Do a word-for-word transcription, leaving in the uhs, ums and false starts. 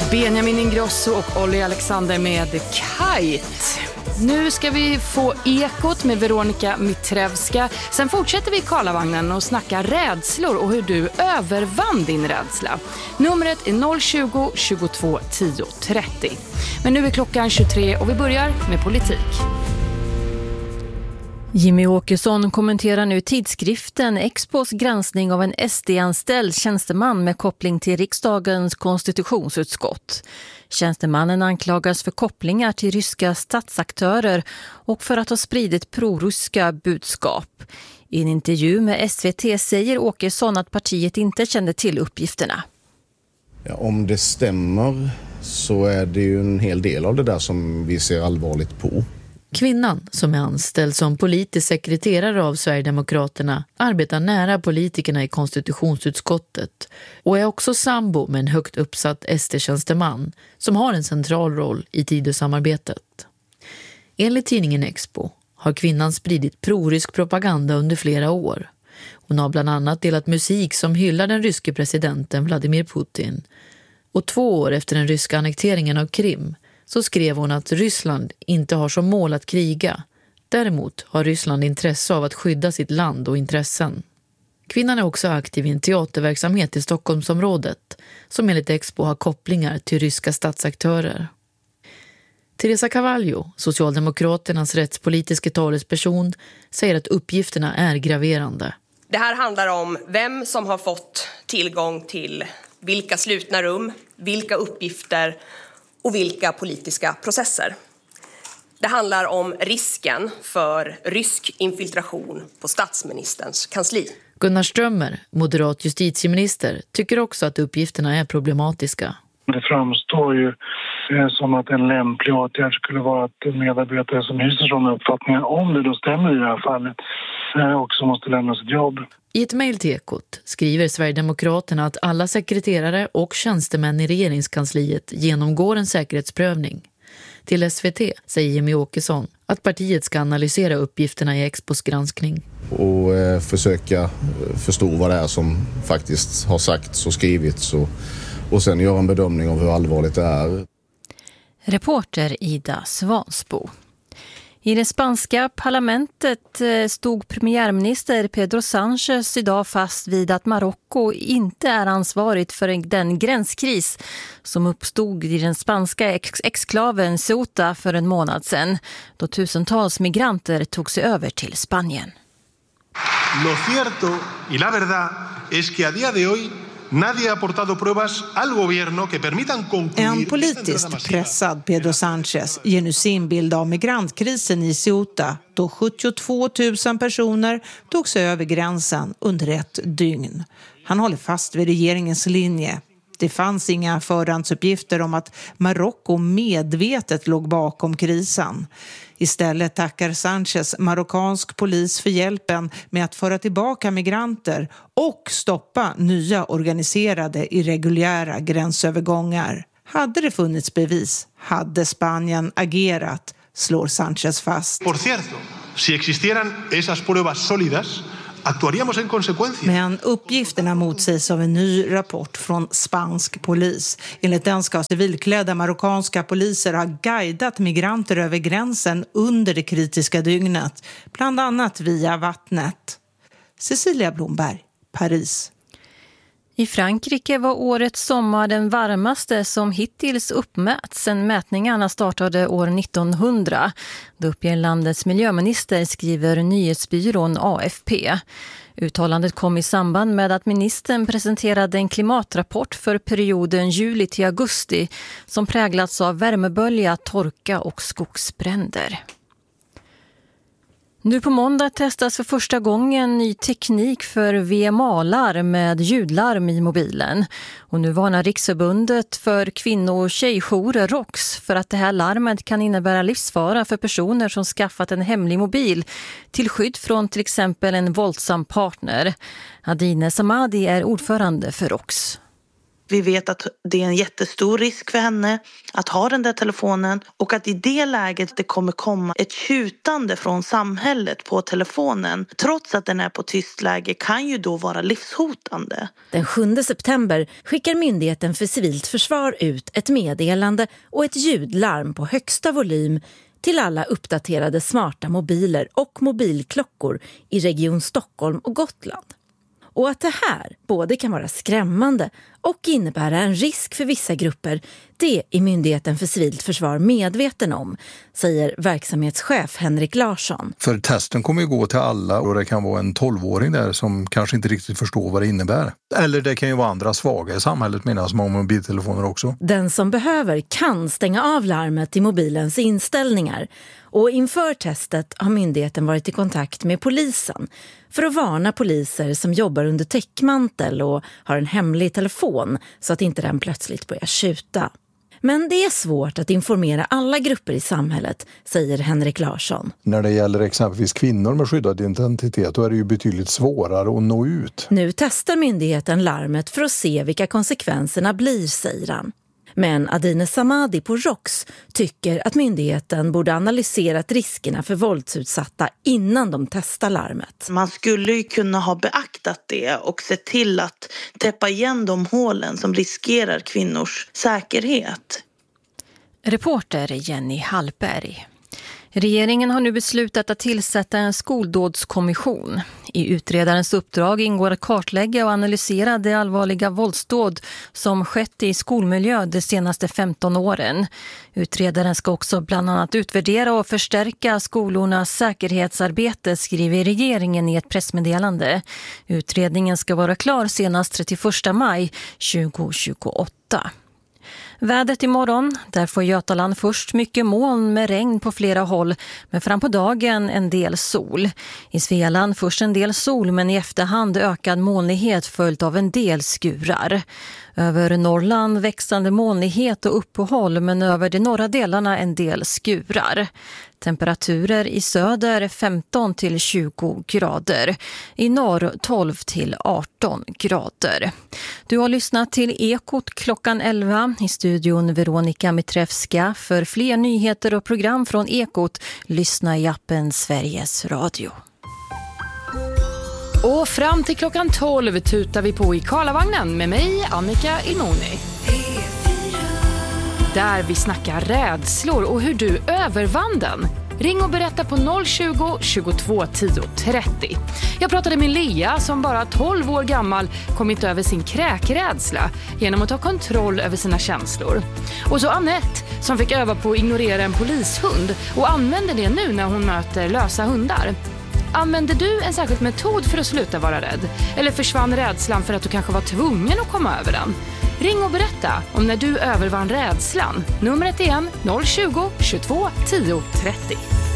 Benjamin Ingrosso och Olli Alexander med Kite. Nu ska vi få Ekot med Veronica Mitrevska. Sen fortsätter vi i Karlavagnen och snacka rädslor och hur du övervann din rädsla. Numret är noll tjugo, tjugotvå, tio, trettio. Men nu är klockan tjugotre och vi börjar med politik. Jimmy Åkesson kommenterar nu tidskriften Expos granskning av en S D-anställd tjänsteman med koppling till riksdagens konstitutionsutskott. Tjänstemannen anklagas för kopplingar till ryska statsaktörer och för att ha spridit proryska budskap. I en intervju med S V T säger Åkesson att partiet inte kände till uppgifterna. Ja, om det stämmer så är det ju en hel del av det där som vi ser allvarligt på. Kvinnan, som är anställd som politisk sekreterare av Sverigedemokraterna, arbetar nära politikerna i konstitutionsutskottet och är också sambo med en högt uppsatt S D-tjänsteman som har en central roll i Tidösamarbetet. Enligt tidningen Expo har kvinnan spridit prorysk propaganda under flera år. Hon har bland annat delat musik som hyllar den ryske presidenten Vladimir Putin. Och två år efter den ryska annekteringen av Krim så skrev hon att Ryssland inte har som mål att kriga. Däremot har Ryssland intresse av att skydda sitt land och intressen. Kvinnan är också aktiv i en teaterverksamhet i Stockholmsområdet som enligt Expo har kopplingar till ryska statsaktörer. Teresa Cavallo, Socialdemokraternas rättspolitiska talesperson, säger att uppgifterna är graverande. Det här handlar om vem som har fått tillgång till vilka slutna rum, vilka uppgifter och vilka politiska processer. Det handlar om risken för rysk infiltration på statsministerns kansli. Gunnar Strömmer, moderat justitieminister, tycker också att uppgifterna är problematiska. Det framstår ju som att en lämplig åtgärd skulle vara att medarbetare som hyser sådana uppfattningar, om det då stämmer i det här fallet, också måste lämna sitt jobb. I ett mejl till Ekot skriver Sverigedemokraterna att alla sekreterare och tjänstemän i regeringskansliet genomgår en säkerhetsprövning. Till S V T säger Jimmy Åkesson att partiet ska analysera uppgifterna i Expos granskning. Och eh, försöka förstå vad det är som faktiskt har sagts och skrivits och, och sen göra en bedömning av hur allvarligt det är. Reporter Ida Svansbo. I det spanska parlamentet stod premiärminister Pedro Sánchez idag fast vid att Marocko inte är ansvarigt för den gränskris som uppstod i den spanska ex- exklaven Ceuta för en månad sedan, då tusentals migranter tog sig över till Spanien. Lo cierto y la verdad es que a día de hoy nadie ha aportado pruebas al gobierno que permitan concluir. En politiskt pressad Pedro Sánchez ger nu sin bild av migrantkrisen i Ceuta, då sjuttiotvå tusen personer tog sig över gränsen under ett dygn. Han håller fast vid regeringens linje. Det fanns inga förhandsuppgifter om att Marocko medvetet låg bakom krisen. Istället tackar Sánchez marockansk polis för hjälpen med att föra tillbaka migranter och stoppa nya organiserade irreguljära gränsövergångar. Hade det funnits bevis hade Spanien agerat, slår Sánchez fast. Por cierto, si existieran esas pruebas sólidas, actuaríamos en consecuencia. Men uppgifterna motsägs av en ny rapport från spansk polis. Enligt den ska civilklädda marockanska poliser ha guidat migranter över gränsen under det kritiska dygnet, bland annat via vattnet. Cecilia Blomberg, Paris. I Frankrike var årets sommar den varmaste som hittills uppmäts sedan mätningarna startade år nittonhundra. Det uppger landets miljöminister, skriver nyhetsbyrån A F P. Uttalandet kom i samband med att ministern presenterade en klimatrapport för perioden juli till augusti som präglats av värmebölja, torka och skogsbränder. Nu på måndag testas för första gången ny teknik för V M A-larm med ljudlarm i mobilen. Och nu varnar Riksförbundet för kvinno- och tjejjourer R O X för att det här larmet kan innebära livsfara för personer som skaffat en hemlig mobil till skydd från till exempel en våldsam partner. Adine Samadi är ordförande för R O X. Vi vet att det är en jättestor risk för henne att ha den där telefonen och att i det läget det kommer komma ett tjutande från samhället på telefonen trots att den är på tyst läge kan ju då vara livshotande. Den sjunde september skickar Myndigheten för civilt försvar ut ett meddelande och ett ljudlarm på högsta volym till alla uppdaterade smarta mobiler och mobilklockor i Region Stockholm och Gotland. Och att det här både kan vara skrämmande och innebära en risk för vissa grupper, det är Myndigheten för civilt försvar medveten om, säger verksamhetschef Henrik Larsson. För testen kommer ju gå till alla och det kan vara en tolvåring där som kanske inte riktigt förstår vad det innebär. Eller det kan ju vara andra svaga i samhället medan som har mobiltelefoner också. Den som behöver kan stänga av larmet i mobilens inställningar. Och inför testet har myndigheten varit i kontakt med polisen för att varna poliser som jobbar under täckmantel och har en hemlig telefon så att inte den plötsligt börjar tjuta. Men det är svårt att informera alla grupper i samhället, säger Henrik Larsson. När det gäller exempelvis kvinnor med skyddad identitet då är det ju betydligt svårare att nå ut. Nu testar myndigheten larmet för att se vilka konsekvenserna blir, säger han. Men Adine Samadi på ROX tycker att myndigheten borde analyserat riskerna för våldsutsatta innan de testar larmet. Man skulle ju kunna ha beaktat det och sett till att täppa igen de hålen som riskerar kvinnors säkerhet. Reporter Jenny Hallberg. Regeringen har nu beslutat att tillsätta en skoldådskommission. I utredarens uppdrag ingår att kartlägga och analysera de allvarliga våldsdåd som skett i skolmiljö de senaste femton åren. Utredaren ska också bland annat utvärdera och förstärka skolornas säkerhetsarbete, skriver regeringen i ett pressmeddelande. Utredningen ska vara klar senast trettioförsta maj tjugohundratjugoåtta. Vädret imorgon, där får Götaland först mycket moln med regn på flera håll, men fram på dagen en del sol. I Svealand först en del sol, men i efterhand ökad molnighet följt av en del skurar. Över Norrland växande molnighet och uppehåll, men över de norra delarna en del skurar. Temperaturer i söder femton till tjugo grader. I norr tolv till arton grader. Du har lyssnat till Ekot klockan elva. I studion Veronica Mitrevska. För fler nyheter och program från Ekot, lyssna i appen Sveriges Radio. Och fram till klockan tolv tutar vi på i Karlavagnen med mig, Annika Ilmoni. Där vi snackar rädslor och hur du övervann den. Ring och berätta på noll tjugo, tjugotvå tio trettio. Jag pratade med Lea som bara tolv år gammal kommit över sin kräkrädsla genom att ta kontroll över sina känslor. Och så Annette som fick öva på att ignorera en polishund och använder det nu när hon möter lösa hundar. Använder du en särskild metod för att sluta vara rädd? Eller försvann rädslan för att du kanske var tvungen att komma över den? Ring och berätta om när du övervann rädslan. Numret igen noll tjugo, tjugotvå tio trettio.